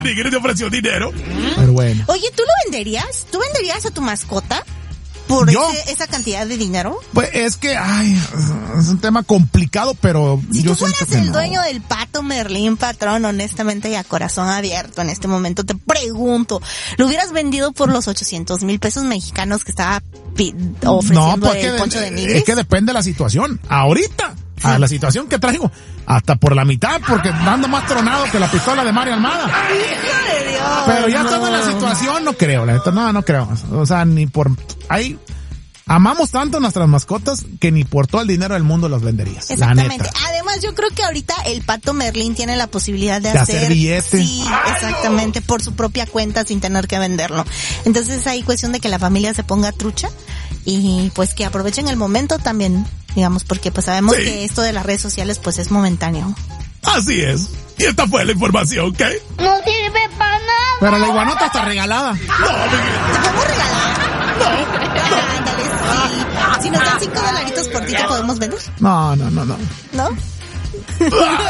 Tigre te ofreció dinero. Pero bueno. Oye, ¿tú lo venderías? ¿Tú venderías a tu mascota por esa cantidad de dinero? Pues es que, es un tema complicado, pero si yo tú fueras siento que el dueño del Pato Merlín, patrón, honestamente y a corazón abierto en este momento, te pregunto, ¿lo hubieras vendido por los 800,000 pesos mexicanos que estaba ofreciendo el Poncho de Nigris? Es que depende de la situación. Ahorita, a la situación que traigo, hasta por la mitad, porque ando más tronado que la pistola de Mario Almada. ¡Hijo de Dios! Pero ya toda la situación, no creo, la neta, no creo. O sea, ni por... Amamos tanto nuestras mascotas que ni por todo el dinero del mundo las venderías. Exactamente. La neta. Además, yo creo que ahorita el Pato Merlín tiene la posibilidad de hacer billete. Sí, exactamente, por su propia cuenta sin tener que venderlo. Entonces hay cuestión de que la familia se ponga trucha y pues que aprovechen el momento también, digamos, porque pues sabemos que esto de las redes sociales pues es momentáneo. Así es. Y esta fue la información, ¿ok? No sirve para nada. Pero la iguanota está regalada. ¿Te podemos regalar? No. Ándale, sí. Si nos dan $5 por ti, ¿te podemos vender? No. ¿No?